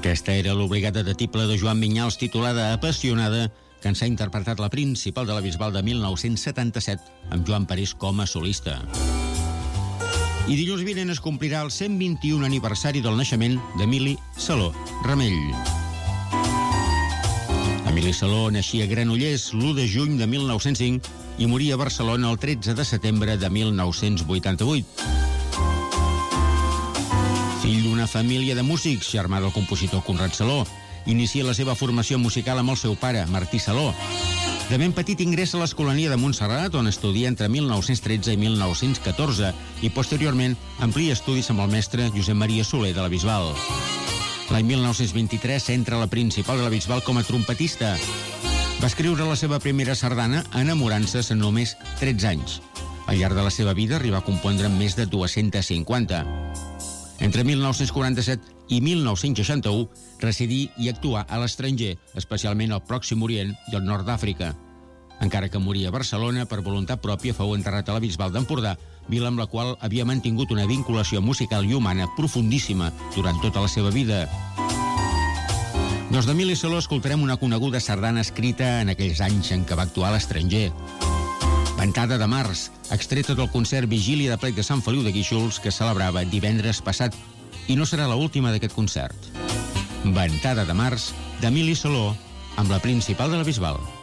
Aquesta era l'obligada de tiple de Joan Vinyals titulada Apassionada, que ens ha interpretat la Principal de la Bisbal de 1977 amb Joan Parés com a solista. I dilluns vinent es complirà el 121 aniversari del naixement d'Emili Saló Ramell. Emili Saló naixia a Granollers l'1 de juny de 1905 i moria a Barcelona el 13 de setembre de 1988. Fill d'una família de músics, germà del compositor Conrad Saló, inicia la seva formació musical amb el seu pare, Martí Saló. De ben petit ingressa a l'Escolania de Montserrat, on estudia entre 1913 i 1914, i posteriorment amplia estudis amb el mestre Josep Maria Soler de la Bisbal. L'any 1923 s'entra a la Principal de la Bisbal com a trompetista. Va escriure la seva primera sardana enamorant-se en només 13 anys. Al llarg de la seva vida arriba a compondre més de 250. Entre 1947 i 1961 residí i actuà a l'estranger, especialment al Pròxim Orient i al nord d'Àfrica. Encara que moria a Barcelona, per voluntat pròpia fou enterrat a la Bisbal d'Empordà, vila amb la qual havia mantingut una vinculació musical i humana profundíssima durant tota la seva vida. Doncs d'Emili Saló escoltarem una coneguda sardana escrita en aquells anys en què va actuar a l'estranger. Ventada de març, extreta del concert Vigília de Plec de Sant Feliu de Guíxols que celebrava divendres passat, i no serà l'última d'aquest concert. Ventada de març, d'Emili Saló, amb la Principal de la Bisbal.